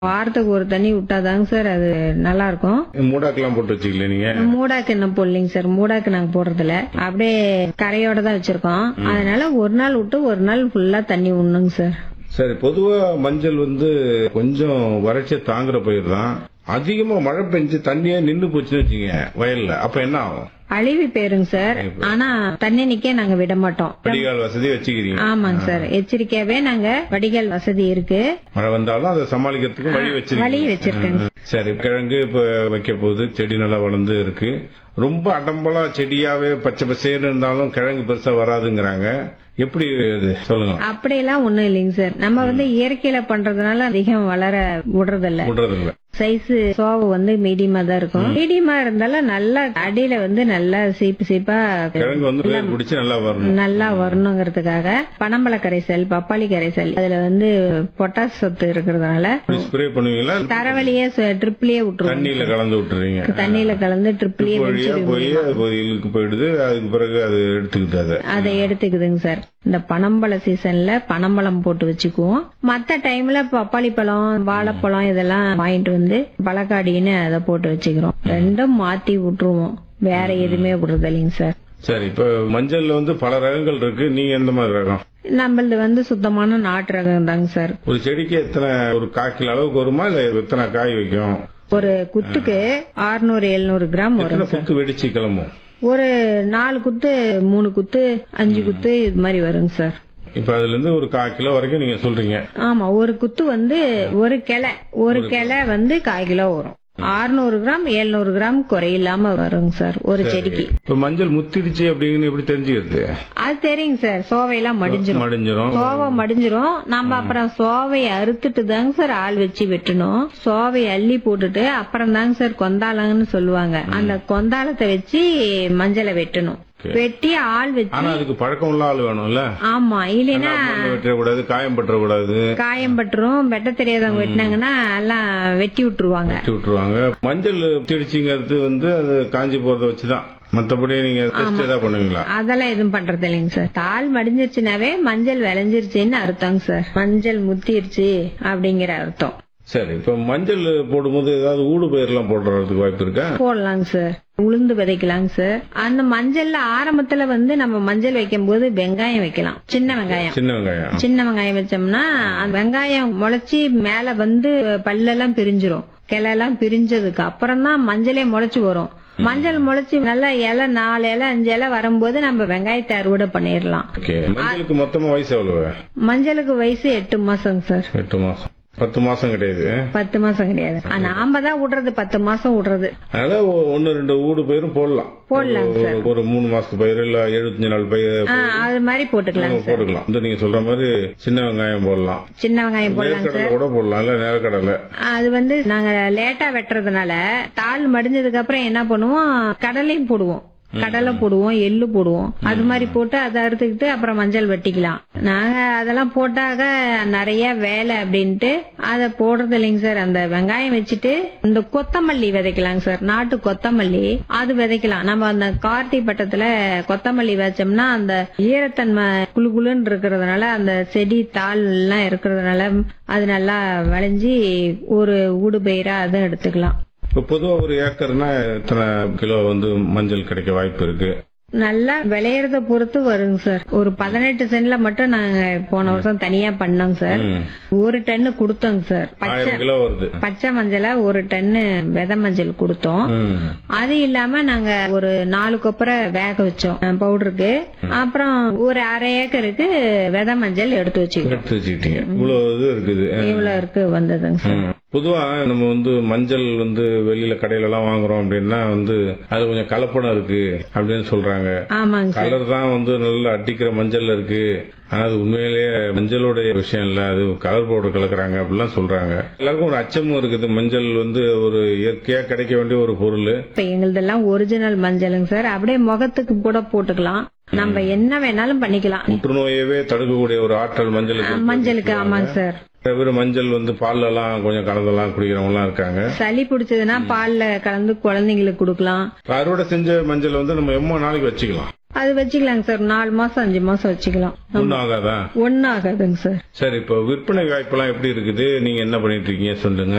வாரத்துக்கு ஒரு தண்ணி விட்டாதாங்க சார் அது நல்லா இருக்கும். மூடாக்கெல்லாம் போட்டு வச்சுக்கல நீங்க? மூடாக்கு என்ன போடலைங்க சார், மூடாக்கு நாங்க போடுறதில்ல, அப்படியே கரையோட தான் வச்சிருக்கோம். அதனால ஒரு நாள் விட்டு ஒரு நாள் ஃபுல்லா தண்ணி விடணுங்க சார். சரி, பொதுவா மஞ்சள் கொஞ்சம் வறட்சியை தாங்குற பயிர் தான். அதிகமா மழை பெஞ்சு தண்ணியே நின்னு போச்சுன்னு வச்சுங்க வயல்ல, அப்ப என்ன ஆகும்? அழிவு போயிருங்க சார். ஆனா தண்ணி நிக்க நாங்க விட மாட்டோம். வடிகால் வசதி வச்சுக்கிறீங்க? ஆமாங்க சார், எச்சரிக்கையாவே நாங்க வடிகால் வசதி இருக்கு. மழை வந்தாலும் அதை சமாளிக்கிறதுக்கு வழி வச்சிருக்கேங்க. சரி, கிழங்கு இப்ப வைக்க போகுது, செடி நல்லா வளர்ந்து இருக்கு. ரொம்ப அடம்பலா செடியாவே பச்சை பசேன்னு இருந்தாலும் கிழங்கு பெருசா வராதுங்கிறாங்க. எப்படி சொல்லுங்க? அப்படியெல்லாம் ஒண்ணும் இல்லைங்க சார். நம்ம இயற்கையில பண்றதுனால அதிகம் வளர விடுறதில்ல. சைஸ் சோவு மீடியமா தான் இருக்கும். மீடியமா இருந்தாலும் நல்லா அடியில நல்லா சீப்பு சீப்பா கிழங்கு பிடிச்சு நல்லா வரணுங்கிறதுக்காக பனம்பழ கரைசல், பப்பாளி கரைசல், அதுல பொட்டாஸ் சத்து இருக்கிறதுனால ஸ்ப்ரே பண்ணுவீங்களா? தரவழியே ட்ரிப்லயே விட்டுருவோம். தண்ணியில கலந்து விட்டுறீங்க? தண்ணியில கலந்து ட்ரிப்லயே போயிடுது. அதுக்கு பிறகு அது எடுத்துக்கிட்டு அதை எடுத்துக்குதுங்க சார். இந்த பனம்பழ சீசன்ல பனம்பழம் போட்டு வச்சுக்குவோம். மத்த டைம்ல பப்பாளி பழம், வாழைப்பழம் இதெல்லாம் வாங்கிட்டு பழக்காடின்னு அதை போட்டு வச்சுக்கிறோம். ரெண்டும் மாத்தி விட்டுருவோம், வேற எதுவுமே விடுறது இல்லைங்க சார். சரி, இப்ப மஞ்சள்ல பல ரகங்கள் இருக்கு. நீங்க எந்த மாதிரி ரகம்? நம்மளது சுத்தமான நாட்டு ரகம் தாங்க சார். ஒரு செடிக்கு எத்தனை, ஒரு 1/4 கிலோ அளவுக்கு வருமா, இல்ல எத்தனை காய் வைக்கும்? ஒரு குத்துக்கு 600-700 கிராம் வரும். குத்து வெடிச்சு கிளம்பும்? ஒரு 4 குத்து, 3 குத்து, 5 குத்து இது மாதிரி வருங்க சார். இப்ப அதுல இருந்து ஒரு 1/4 கிலோ வரைக்கும் நீங்க சொல்றீங்க? ஆமா, ஒரு குத்து ஒரு கிளை 1/4 கிலோ வரும். 600 கிராம் 700 கிராம் குறையில்லாம வருங்க சார் ஒரு செடிக்கு. இப்ப மஞ்சள் முத்திடுச்சு அப்படின்னு எப்படி தெரிஞ்சுக்கிறது? அது தெரியுங்க சார், சோவையெல்லாம் மடிஞ்சிரும். சோவை மடிஞ்சிரும். நம்ம அப்புறம் சோவையை அறுத்துட்டு தாங்க சார் ஆள் வச்சு வெட்டணும். சோவையை அள்ளி போட்டுட்டு அப்புறம் தாங்க சார் கொந்தாளங்கன்னு சொல்லுவாங்க, அந்த கொந்தாளத்தை வச்சு மஞ்சளை வெட்டணும். வெட்டி ஆள் வச்சு. ஆனா அதுக்கு பழக்கம் உள்ள ஆள் வேணும்ல? ஆமா, இல்லைன்னா வெட்டக்கூடாது, காயம் பற்றக்கூடாது. காயம் பற்றும். வெட்ட தெரியாதவங்க வெட்டினாங்கன்னா எல்லாம் வெட்டி விட்டுருவாங்க. மஞ்சள் திடிச்சுங்கிறது அது காஞ்சி போறத வச்சுதான். மத்தபடி நீங்க டெஸ்ட் ஏதாவது பண்ணுவீங்களா? அதெல்லாம் எதுவும் பண்றது இல்லைங்க சார். தாள் மடிஞ்சிருச்சுனாவே மஞ்சள் விளைஞ்சிருச்சுன்னு அர்த்தங்க சார். மஞ்சள் முத்திருச்சு அப்படிங்கிற அர்த்தம். சரி, இப்ப மஞ்சள் போடும்போது ஏதாவது ஊடு பயிர் எல்லாம் போடுறதுக்கு வாய்ப்பு இருக்கா? போடலாங்க சார், உளுந்து விதைக்கலாங்க சார். அந்த மஞ்சள்ல ஆரம்பத்துல நம்ம மஞ்சள் வைக்கும் போது வெங்காயம் வைக்கலாம். சின்ன வெங்காயம் வச்சோம்னா அந்த வெங்காயம் முளைச்சி மேல பல்லெல்லாம் பிரிஞ்சிரும். கிளெல்லாம் பிரிஞ்சதுக்கு அப்புறம் தான் மஞ்சளே முளைச்சு வரும். மஞ்சள் முளைச்சு நல்லா இலை 4 இலை 5 இலை வரும்போது நம்ம வெங்காயத்தை அறுவடை பண்ணிடலாம். மஞ்சளுக்கு மொத்தமா வயசு எவ்வளவு? மஞ்சளுக்கு வயசு 8 மாசம் சார். 8 மாசம். 10 மாசம் கிடையாது. 10 மாசம் கிடையாது. நாம தான் விடுறது 10 மாசம் விடுறது. அதனால 1-2 ஊடு பயிரும் போடலாம் சார். ஒரு 3 மாசத்து பயிர் இல்ல 75 நாள் பயிர் அது மாதிரி போட்டுக்கலாம். நீங்க சொல்ற மாதிரி சின்ன வெங்காயம் போடலாம். சார் கூட போடலாம். இல்ல நேரக்கடலை அது நாங்க லேட்டா வெட்டுறதுனால தாள் மடிஞ்சதுக்கு அப்புறம் என்ன பண்ணுவோம், கடலையும் போடுவோம். கடலை போடுவோம், எள்ளு போடுவோம். அது மாதிரி போட்டு அதை அறுத்துக்கிட்டு அப்புறம் மஞ்சள் வெட்டிக்கலாம். நாங்க அதெல்லாம் போட்டாக நிறைய வேலை அப்படின்ட்டு அதை போடுறது இல்லைங்க சார். அந்த வெங்காயம் வச்சுட்டு இந்த கொத்தமல்லி விதைக்கலாங்க சார். நாட்டு கொத்தமல்லி அது விதைக்கலாம். நம்ம அந்த கார்த்திகை பட்டத்துல கொத்தமல்லி வச்சோம்னா அந்த ஈரத்தன்மை குளுகுளுன்னு இருக்கிறதுனால அந்த செடி தாள் எல்லாம் இருக்கிறதுனால அது நல்லா விளைஞ்சி ஒரு ஊடு பயிரா அதை எடுத்துக்கலாம். இப்ப பொதுவா ஒரு ஏக்கர்னா எத்தனை கிலோ மஞ்சள் கிடைக்க வாய்ப்பு இருக்கு? நல்லா விளையறத பொறுத்து வருங்க சார். ஒரு 18 சென்ட்ல மட்டும் நாங்க போன வருஷம் தனியா பண்ணோங்க சார். 1 டன்னு கொடுத்தோங்க சார். பச்சை மஞ்சள 1 டன்னு விதை மஞ்சள் கொடுத்தோம். அது இல்லாம நாங்க ஒரு 4 கொப்பரை வேக வச்சோம் பவுடருக்கு. அப்புறம் ஒரு அரை ஏக்கருக்கு விதை மஞ்சள் எடுத்து வச்சுக்கிட்டீங்க. இவ்வளவு இருக்கு வந்ததுங்க சார். பொதுவா நம்ம மஞ்சள் வெளியில கடையில எல்லாம் வாங்குறோம் அப்படின்னா அது கொஞ்சம் கலப்படம் இருக்கு அப்படின்னு சொல்றாங்க. கலர் தான் நல்லா அடிக்கிற மஞ்சள் இருக்கு. ஆனா அது உண்மையிலேயே மஞ்சளுடைய விஷயம் இல்ல, அது கலர் பவுடர் கலக்குறாங்க அப்படிலாம் சொல்றாங்க. எல்லாருக்கும் ஒரு அச்சமும் இருக்குது. மஞ்சள் ஒரு இயற்கையா கிடைக்க வேண்டிய ஒரு பொருள். இப்ப எங்களதெல்லாம் ஒரிஜினல் மஞ்சளுங்க சார். அப்படியே முகத்துக்கு கூட போட்டுக்கலாம். நம்ம என்ன வேணாலும் பண்ணிக்கலாம். புற்றுநோயவே தடுக்கக்கூடிய ஒரு ஆற்றல் மஞ்சளுக்கு. ஆமாங்க சார். மஞ்சள் பால்ல எல்லாம் கொஞ்சம் கலந்தெல்லாம் குடிக்கிறவங்க எல்லாம் இருக்காங்க. சளி பிடிச்சதுன்னா பால்ல கலந்து குழந்தைங்களுக்கு கொடுக்கலாம். அறுவடை செஞ்ச மஞ்சள் நம்ம எவ்வளவு நாளைக்கு வச்சுக்கலாம்? அது வச்சுக்கலாங்க சார். 4 மாசம் 5 மாசம் வச்சுக்கலாம். ஒன்னும் ஆகாதா? ஒன்னும் ஆகாதுங்க சார். சரி, இப்ப விற்பனை வாய்ப்பு எல்லாம் எப்படி இருக்குது? நீங்க என்ன பண்ணிட்டு இருக்கீங்க சொல்லுங்க.